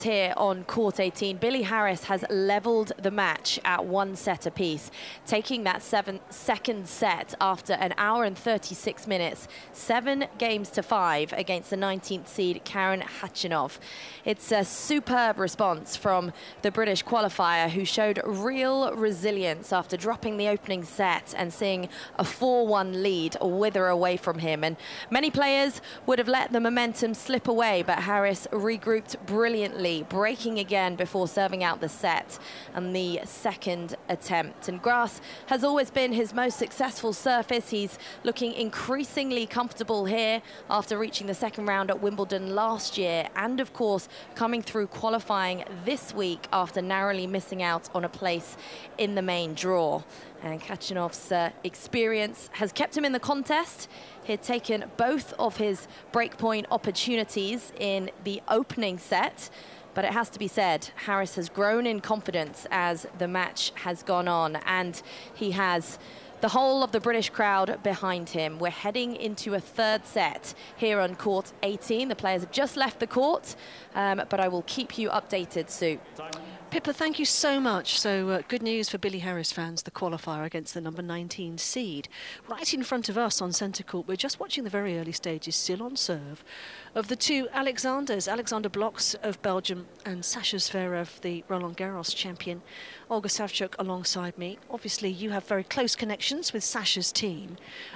Here on court 18, Billie Harris has levelled the match at 1 set apiece, taking that second set after an hour and 36 minutes, 7 games to 5 against the 19th seed Karen Khachanov. It's a superb response from the British qualifier, who showed real resilience after dropping the opening set and seeing a 4-1 lead wither away from him. And many players would have let the momentum slip away, but Harris regrouped brilliantly, breaking again before serving out the set and the second attempt. And grass has always been his most successful surface. He's looking increasingly comfortable here after reaching the second round at Wimbledon last year, and of course coming through qualifying this week after narrowly missing out on a place in the main draw. And Khachanov's experience has kept him in the contest. He'd taken both of his breakpoint opportunities in the opening set, but it has to be said, Harris has grown in confidence as the match has gone on, and he has the whole of the British crowd behind him. We're heading into a third set here on court 18. The players have just left the court, but I will keep you updated, Sue. Pippa, thank you so much. So good news for Billie Harris fans, the qualifier against the number 19 seed. Right in front of us on centre court, we're just watching the very early stages, still on serve, of the two Alexanders, Alexander Bloks of Belgium and Sasha Zverev, the Roland Garros champion. Olga Savchuk alongside me. Obviously, you have very close connections with Sasha's team.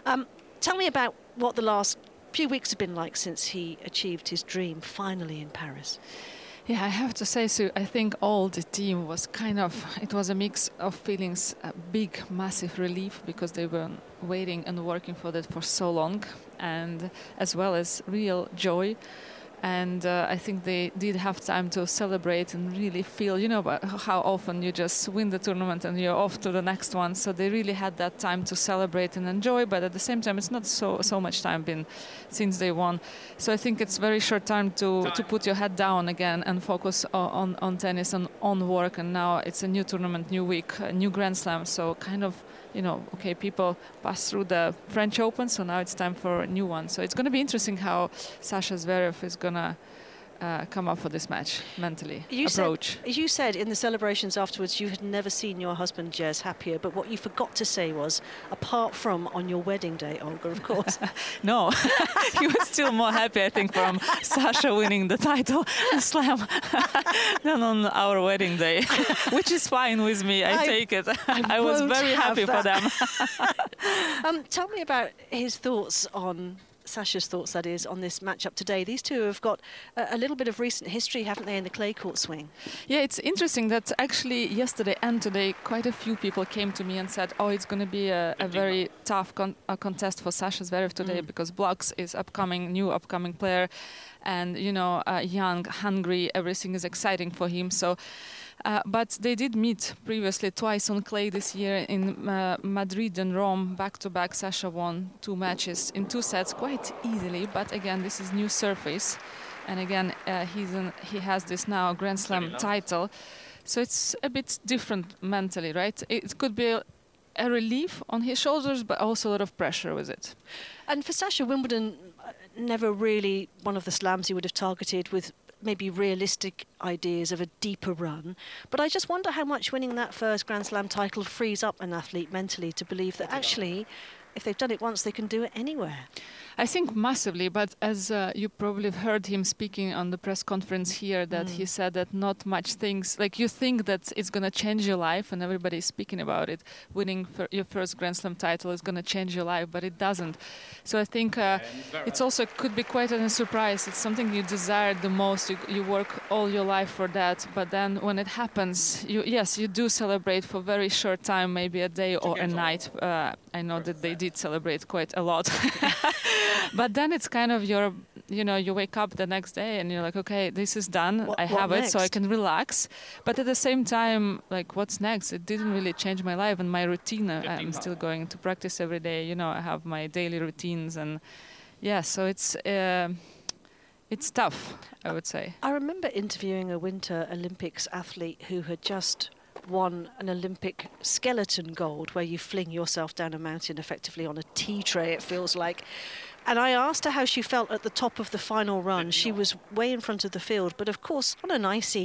Tell me about what the last few weeks have been like since he achieved his dream finally in Paris. Yeah, I have to say, Sue, I think all the team was it was a mix of feelings, a big, massive relief because they were waiting and working for that for so long, and as well as real joy. And I think they did have time to celebrate and really feel, you know, how often you just win the tournament and you're off to the next one. So they really had that time to celebrate and enjoy, but at the same time, it's not so much time been since they won. So I think it's very short time to put your head down again and focus on tennis and on work. And now it's a new tournament, new week, a new Grand Slam. So kind of, you know, okay, people pass through the French Open, so now it's time for a new one. So it's going to be interesting how Sasha Zverev is going to come up for this match mentally. You said in the celebrations afterwards you had never seen your husband Jez happier, but what you forgot to say was, apart from on your wedding day, Olga, of course. No, he was still more happy, I think, from Sasha winning the title slam than on our wedding day, which is fine with me. I take it. I was very happy for them. Tell me about his thoughts on Sasha's thoughts, that is, on this matchup today. These two have got a little bit of recent history, haven't they, in the clay court swing? Yeah, it's interesting that actually yesterday and today quite a few people came to me and said, oh, it's going to be a very tough contest for Sasha Zverev today because Bloks is new upcoming player, and, you know, young, hungry, everything is exciting for him. So but they did meet previously twice on clay this year in Madrid and Rome, back-to-back. Sasha won 2 matches in 2 sets quite easily, but again, this is new surface. And again, he has this now Grand Slam title. So it's a bit different mentally, right? It could be a relief on his shoulders, but also a lot of pressure with it. And for Sasha, Wimbledon, never really one of the slams he would have targeted with maybe realistic ideas of a deeper run. But I just wonder how much winning that first Grand Slam title frees up an athlete mentally to believe that actually, if they've done it once, they can do it anywhere. I think massively, but as you probably have heard him speaking on the press conference here, that he said that not much things, like you think that it's going to change your life and everybody is speaking about it, winning your first Grand Slam title is going to change your life, but it doesn't. So I think it's also could be quite a surprise. It's something you desire the most. You work all your life for that, but then when it happens, you do celebrate for a very short time, maybe a day or a night. I know that they did celebrate quite a lot. But then it's kind of you wake up the next day and you're like, okay, this is done. I have it, so I can relax. But at the same time, like, what's next? It didn't really change my life and my routine. I'm still going to practice every day. You know, I have my daily routines, and so it's tough, I would say. I remember interviewing a Winter Olympics athlete who had just won an Olympic skeleton gold, where you fling yourself down a mountain effectively on a tea tray, it feels like. And I asked her how she felt at the top of the final run. She was way in front of the field, but of course, on an icy